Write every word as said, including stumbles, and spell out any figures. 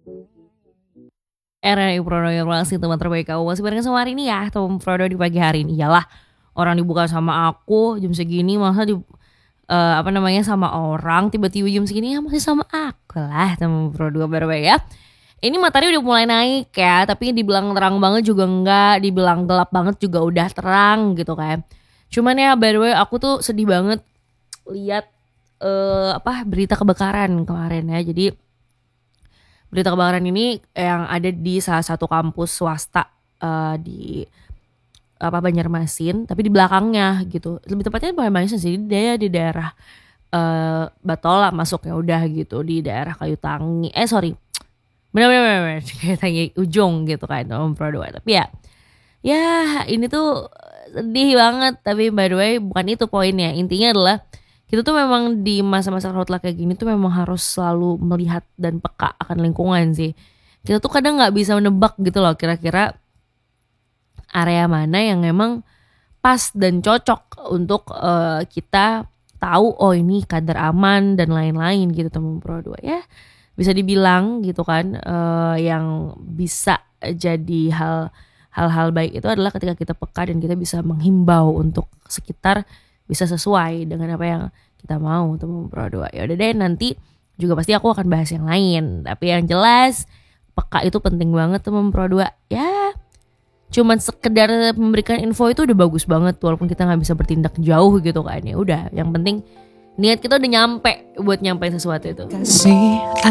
R N I Pro masih teman terbaik kamu. Masih bareng sama hari ini ya, teman Frodo di pagi hari ini. Iyalah, orang dibuka sama aku jam segini masa di eh, apa namanya sama orang tiba-tiba jam segini ya masih sama aku lah teman Frodo baik ya. Ini matahari udah mulai naik ya, tapi dibilang terang banget juga enggak, dibilang gelap banget juga udah terang gitu kan. Cuman ya by the way aku tuh sedih banget lihat eh, apa berita kebakaran kemarin ya. Jadi berita kebakaran ini yang ada di salah satu kampus swasta eh, di apa Banjarmasin, tapi di belakangnya gitu. Lebih tepatnya bukan Banjarmasin sih, dia di daerah eh Batola masuknya udah gitu di daerah Kayu Tangi. Eh sorry, benar-benar Kayu Tangi ujung gitu kan Om Pro dua. Tapi ya, ya ini tuh sedih banget. Tapi by the way bukan itu poinnya. Intinya adalah kita tuh memang di masa-masa karhutlah kayak gini tuh memang harus selalu melihat dan peka akan lingkungan sih. Kita tuh kadang nggak bisa menebak gitu loh kira-kira area mana yang memang pas dan cocok untuk uh, kita tahu oh ini kadar aman dan lain-lain gitu teman Pro dua ya. Bisa dibilang gitu kan uh, yang bisa jadi hal hal-hal baik itu adalah ketika kita peka dan kita bisa menghimbau untuk sekitar bisa sesuai dengan apa yang kita mau teman Pro dua. Ya udah deh, nanti juga pasti aku akan bahas yang lain. Tapi yang jelas peka itu penting banget teman Pro dua. Ya, cuman sekedar memberikan info itu udah bagus banget walaupun kita nggak bisa bertindak jauh gitu kan. Ya udah, yang penting niat kita udah nyampe buat nyampein sesuatu itu. Kasih